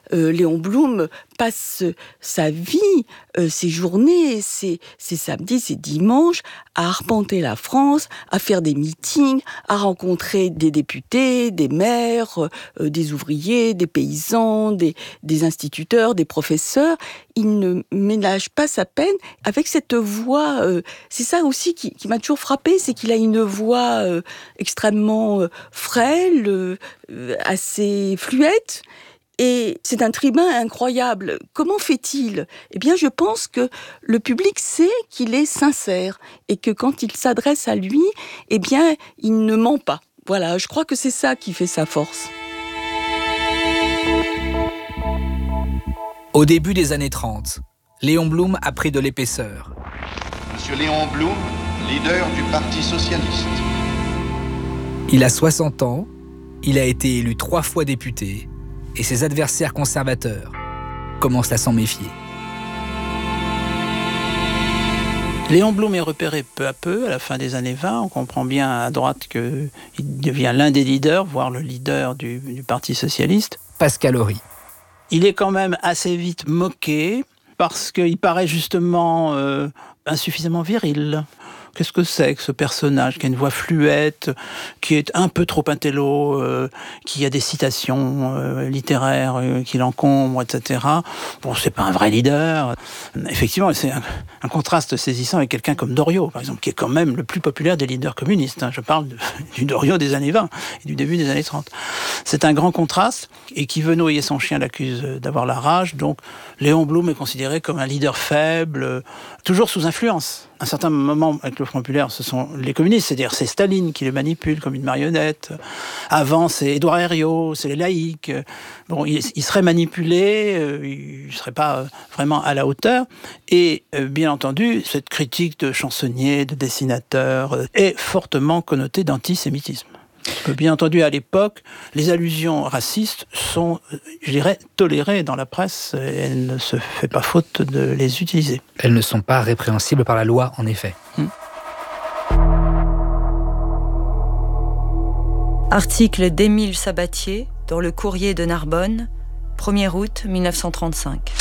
Léon Blum passe sa vie, ses journées, ses samedis, ses dimanches, à arpenter la France, à faire des meetings, à rencontrer des députés, des maires, des ouvriers, des paysans, des instituteurs, des professeurs. Il ne ménage pas sa peine avec cette voix. C'est ça aussi qui m'a toujours frappée, c'est qu'il a une voix extrêmement frêle, assez fluette. Et c'est un tribun incroyable. Comment fait-il ? Eh bien, je pense que le public sait qu'il est sincère et que quand il s'adresse à lui, eh bien, il ne ment pas. Voilà, je crois que c'est ça qui fait sa force. Au début des années 30, Léon Blum a pris de l'épaisseur. Monsieur Léon Blum, leader du Parti socialiste. Il a 60 ans, il a été élu 3 fois député, et ses adversaires conservateurs commencent à s'en méfier. Léon Blum est repéré peu à peu, à la fin des années 20. On comprend bien à droite qu'il devient l'un des leaders, voire le leader du Parti socialiste. Pascal Horry. Il est quand même assez vite moqué, parce qu'il paraît justement insuffisamment viril. Qu'est-ce que c'est que ce personnage qui a une voix fluette, qui est un peu trop intello, qui a des citations littéraires qui l'encombrent, etc. Bon, c'est pas un vrai leader. Effectivement, c'est un contraste saisissant avec quelqu'un comme Doriot, par exemple, qui est quand même le plus populaire des leaders communistes. Je parle du Doriot des années 20 et du début des années 30. C'est un grand contraste, et qui veut noyer son chien l'accuse d'avoir la rage. Donc, Léon Blum est considéré comme un leader faible, toujours sous influence. À un certain moment, avec le Front populaire, ce sont les communistes, c'est-à-dire c'est Staline qui les manipule comme une marionnette. Avant, c'est Édouard Herriot, c'est les laïcs. Bon, il serait manipulé, il ne serait pas vraiment à la hauteur. Et bien entendu, cette critique de chansonnier, de dessinateur, est fortement connotée d'antisémitisme. Parce que, bien entendu, à l'époque, les allusions racistes sont, je dirais, tolérées dans la presse, et elle ne se fait pas faute de les utiliser. Elles ne sont pas répréhensibles par la loi, en effet. Article d'Émile Sabatier dans le Courrier de Narbonne, 1er août 1935.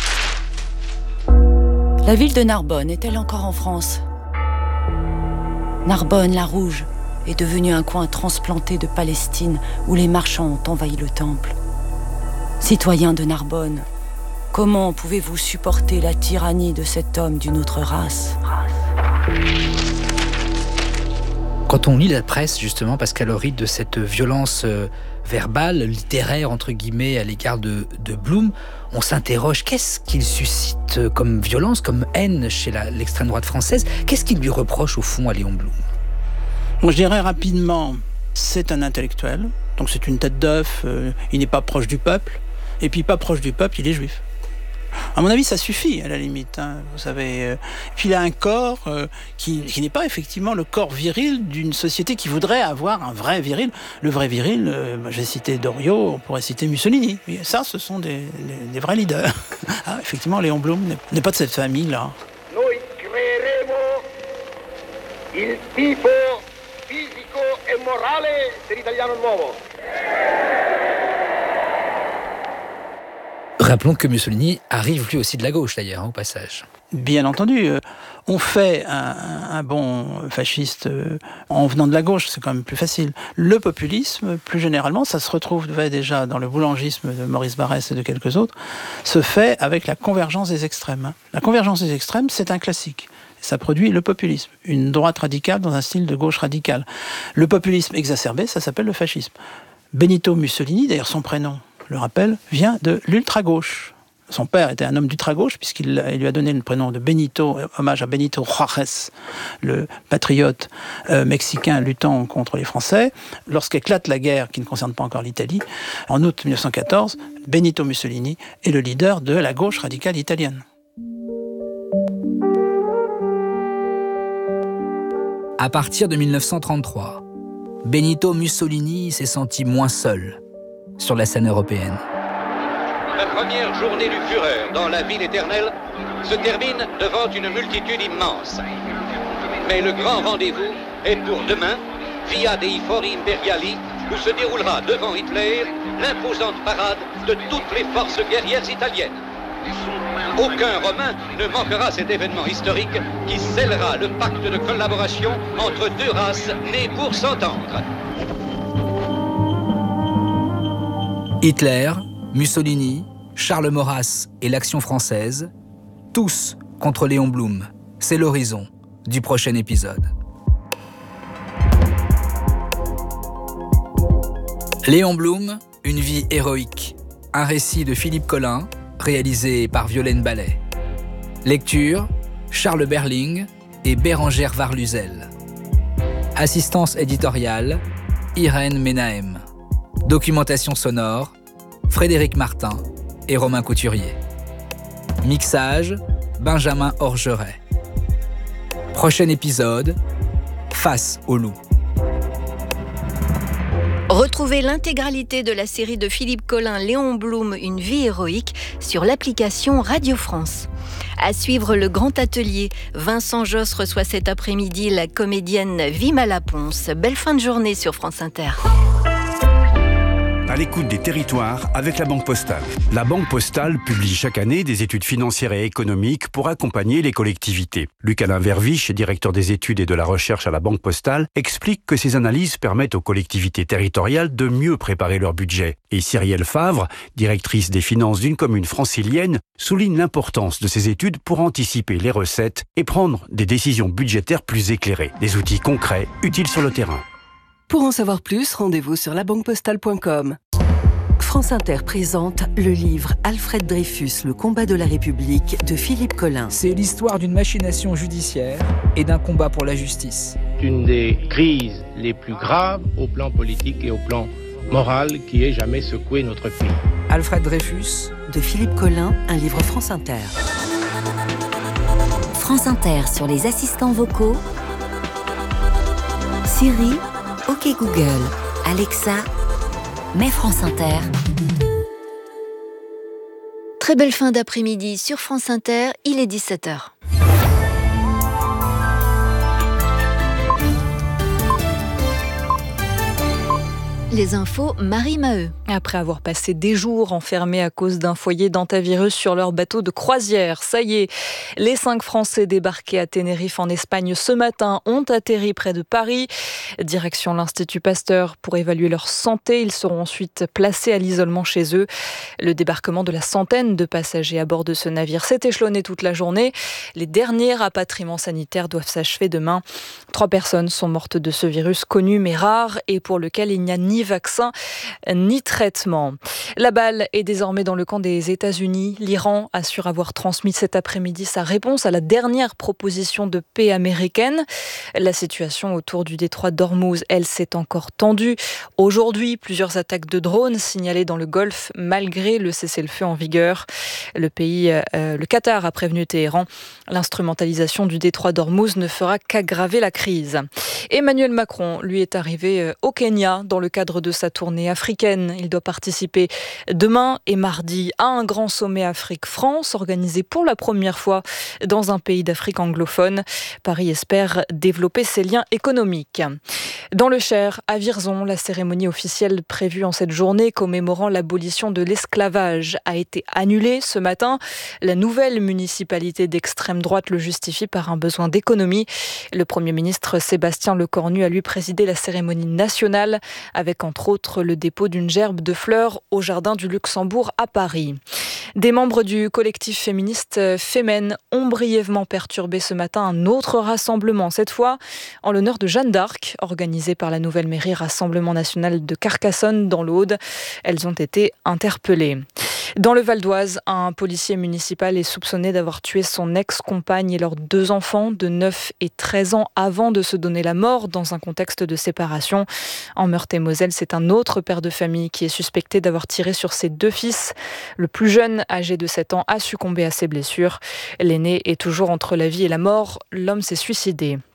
La ville de Narbonne est-elle encore en France ? Narbonne, la Rouge, est devenue un coin transplanté de Palestine où les marchands ont envahi le temple. Citoyens de Narbonne, comment pouvez-vous supporter la tyrannie de cet homme d'une autre race ? Quand on lit la presse, justement, Pascal Horry, de cette violence verbale, littéraire, entre guillemets, à l'égard de Blum, on s'interroge, qu'est-ce qu'il suscite comme violence, comme haine chez l'extrême droite française ? Qu'est-ce qu'il lui reproche, au fond, à Léon Blum ? Moi, je dirais rapidement, c'est un intellectuel, donc c'est une tête d'œuf, il n'est pas proche du peuple, et puis pas proche du peuple, il est juif. À mon avis, ça suffit, à la limite. Vous savez. Puis il a un corps qui n'est pas effectivement le corps viril d'une société qui voudrait avoir un vrai viril. Le vrai viril, j'ai cité Doriot, on pourrait citer Mussolini. Et ça, ce sont des vrais leaders. Ah, effectivement, Léon Blum n'est pas de cette famille-là. Noi creeremo il tipo fisico e morale dell'italiano nuovo. Rappelons que Mussolini arrive lui aussi de la gauche, d'ailleurs, au passage. Bien entendu. On fait un bon fasciste en venant de la gauche, c'est quand même plus facile. Le populisme, plus généralement, ça se retrouvait déjà dans le boulangisme de Maurice Barrès et de quelques autres, se fait avec la convergence des extrêmes. La convergence des extrêmes, c'est un classique. Ça produit le populisme, une droite radicale dans un style de gauche radicale. Le populisme exacerbé, ça s'appelle le fascisme. Benito Mussolini, d'ailleurs son prénom, je le rappelle, vient de l'ultra-gauche. Son père était un homme d'ultra-gauche, puisqu'il lui a donné le prénom de Benito, hommage à Benito Juárez, le patriote mexicain luttant contre les Français. Lorsqu'éclate la guerre qui ne concerne pas encore l'Italie, en août 1914, Benito Mussolini est le leader de la gauche radicale italienne. À partir de 1933, Benito Mussolini s'est senti moins seul sur la scène européenne. La première journée du Führer dans la ville éternelle se termine devant une multitude immense. Mais le grand rendez-vous est pour demain, via dei Fori Imperiali, où se déroulera devant Hitler l'imposante parade de toutes les forces guerrières italiennes. Aucun Romain ne manquera cet événement historique qui scellera le pacte de collaboration entre deux races nées pour s'entendre. Hitler, Mussolini, Charles Maurras et l'Action française, tous contre Léon Blum. C'est l'horizon du prochain épisode. Léon Blum, une vie héroïque. Un récit de Philippe Collin, réalisé par Violaine Ballet. Lecture, Charles Berling et Bérangère Varluzel. Assistance éditoriale, Irène Menahem. Documentation sonore, Frédéric Martin et Romain Couturier. Mixage, Benjamin Orgeret. Prochain épisode, Face au loup. Retrouvez l'intégralité de la série de Philippe Collin, Léon Blum, Une vie héroïque, sur l'application Radio France. À suivre le grand atelier. Vincent Josse reçoit cet après-midi la comédienne Vima Laponce. Belle fin de journée sur France Inter. À l'écoute des territoires avec la Banque Postale. La Banque Postale publie chaque année des études financières et économiques pour accompagner les collectivités. Luc-Alain Verviche, directeur des études et de la recherche à la Banque Postale, explique que ces analyses permettent aux collectivités territoriales de mieux préparer leur budget. Et Cyrielle Favre, directrice des finances d'une commune francilienne, souligne l'importance de ces études pour anticiper les recettes et prendre des décisions budgétaires plus éclairées. Des outils concrets, utiles sur le terrain. Pour en savoir plus, rendez-vous sur labanquepostale.com. France Inter présente le livre Alfred Dreyfus, le combat de la République de Philippe Collin. C'est l'histoire d'une machination judiciaire et d'un combat pour la justice. Une des crises les plus graves au plan politique et au plan moral qui ait jamais secoué notre pays. Alfred Dreyfus de Philippe Collin, un livre France Inter. France Inter sur les assistants vocaux. Siri, OK Google, Alexa, mets France Inter. Très belle fin d'après-midi sur France Inter, il est 17h. Les infos, Marie Maheu. Après avoir passé des jours enfermés à cause d'un foyer d'hantavirus sur leur bateau de croisière, ça y est, les 5 Français débarqués à Tenerife en Espagne ce matin ont atterri près de Paris. Direction l'Institut Pasteur pour évaluer leur santé. Ils seront ensuite placés à l'isolement chez eux. Le débarquement de la centaine de passagers à bord de ce navire s'est échelonné toute la journée. Les derniers rapatriements sanitaires doivent s'achever demain. 3 personnes sont mortes de ce virus connu mais rare et pour lequel il n'y a ni vaccin ni traitement. La balle est désormais dans le camp des États-Unis. L'Iran assure avoir transmis cet après-midi sa réponse à la dernière proposition de paix américaine. La situation autour du détroit d'Ormuz, elle, s'est encore tendue. Aujourd'hui, plusieurs attaques de drones signalées dans le Golfe malgré le cessez-le-feu en vigueur. Le Qatar a prévenu Téhéran. L'instrumentalisation du détroit d'Ormuz ne fera qu'aggraver la crise. Emmanuel Macron, lui, est arrivé au Kenya dans le cadre de sa tournée africaine. Il doit participer demain et mardi à un grand sommet Afrique-France organisé pour la première fois dans un pays d'Afrique anglophone. Paris espère développer ses liens économiques. Dans le Cher, à Vierzon, la cérémonie officielle prévue en cette journée commémorant l'abolition de l'esclavage a été annulée ce matin. La nouvelle municipalité d'extrême droite le justifie par un besoin d'économie. Le Premier ministre Sébastien Lecornu a lui présidé la cérémonie nationale avec entre autres le dépôt d'une gerbe de fleurs au Jardin du Luxembourg à Paris. Des membres du collectif féministe Femen ont brièvement perturbé ce matin un autre rassemblement, cette fois en l'honneur de Jeanne d'Arc, organisé par la nouvelle mairie Rassemblement National de Carcassonne dans l'Aude. Elles ont été interpellées. Dans le Val d'Oise, un policier municipal est soupçonné d'avoir tué son ex-compagne et leurs 2 enfants de 9 et 13 ans avant de se donner la mort dans un contexte de séparation. En Meurthe-et-Moselle, c'est un autre père de famille qui est suspecté d'avoir tiré sur ses 2 fils. Le plus jeune, âgé de 7 ans, a succombé à ses blessures. L'aîné est toujours entre la vie et la mort. L'homme s'est suicidé.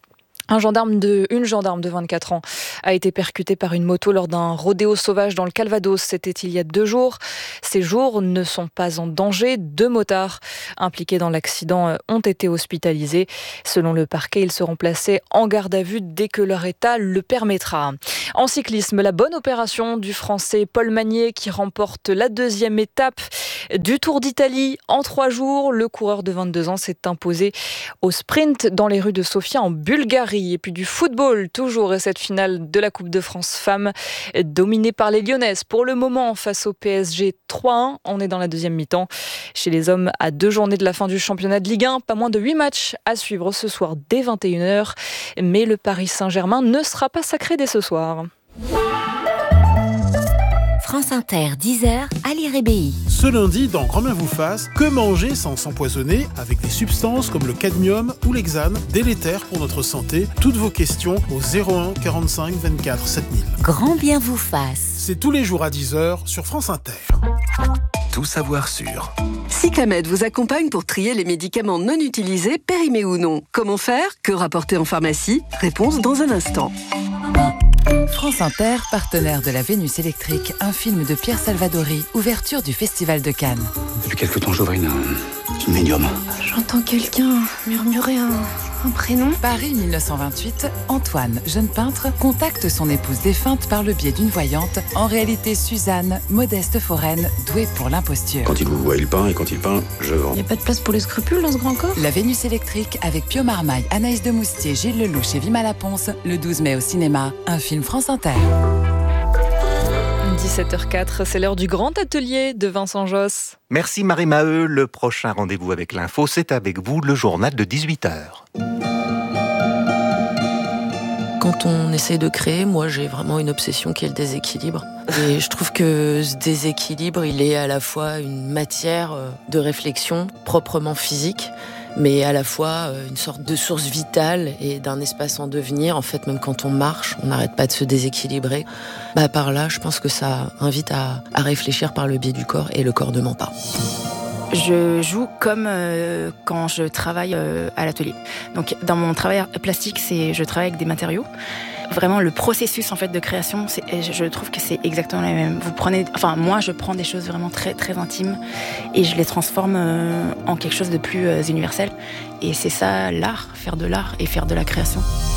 Une gendarme de 24 ans a été percutée par une moto lors d'un rodéo sauvage dans le Calvados. C'était il y a 2 jours. Ces jours ne sont pas en danger. 2 motards impliqués dans l'accident ont été hospitalisés. Selon le parquet, ils seront placés en garde à vue dès que leur état le permettra. En cyclisme, la bonne opération du Français Paul Magnier qui remporte la 2e étape du Tour d'Italie en 3 jours. Le coureur de 22 ans s'est imposé au sprint dans les rues de Sofia en Bulgarie. Et puis du football, toujours, et cette finale de la Coupe de France Femmes, dominée par les Lyonnaises. Pour le moment, face au PSG 3-1, on est dans la 2e mi-temps. Chez les hommes, à 2 journées de la fin du championnat de Ligue 1, pas moins de 8 matchs à suivre ce soir dès 21h. Mais le Paris Saint-Germain ne sera pas sacré dès ce soir. France Inter, 10h, Ali Rébéi. Ce lundi, dans Grand-Mère vous fasse, que manger sans s'empoisonner avec des substances comme le cadmium ou l'hexane, délétères pour notre santé. Toutes vos questions au 01 45 24 7000. Grand bien vous fasse. C'est tous les jours à 10h sur France Inter. Tout savoir sur. Cyclamed vous accompagne pour trier les médicaments non utilisés, périmés ou non. Comment faire ? Que rapporter en pharmacie ? Réponse dans un instant. France Inter, partenaire de la Vénus électrique, un film de Pierre Salvadori, ouverture du Festival de Cannes. Depuis quelque temps, j'ouvre une médium. J'entends quelqu'un murmurer un prénom. Paris 1928, Antoine, jeune peintre, contacte son épouse défunte par le biais d'une voyante, en réalité Suzanne, modeste foraine, douée pour l'imposture. Quand il vous voit, il peint, et quand il peint, je vends. Il n'y a pas de place pour les scrupules dans ce grand corps ? La Vénus électrique avec Pio Marmaille, Anaïs de Moustier, Gilles Lelouch et Vima Laponce, le 12 mai au cinéma, un film France Inter. 17h04, c'est l'heure du grand atelier de Vincent Josse. Merci Marie-Maheu. Le prochain rendez-vous avec l'info, c'est avec vous, le journal de 18h. Quand on essaie de créer, moi j'ai vraiment une obsession qui est le déséquilibre. Et je trouve que ce déséquilibre, il est à la fois une matière de réflexion proprement physique, mais à la fois une sorte de source vitale et d'un espace en devenir. En fait, même quand on marche, on n'arrête pas de se déséquilibrer. Par là, je pense que ça invite à réfléchir par le biais du corps, et le corps ne ment pas. Je joue comme quand je travaille à l'atelier. Donc, dans mon travail plastique, je travaille avec des matériaux. Vraiment, le processus en fait de création, je trouve que c'est exactement la même. Moi, je prends des choses vraiment très très intimes et je les transforme en quelque chose de plus universel. Et c'est ça l'art, faire de l'art et faire de la création.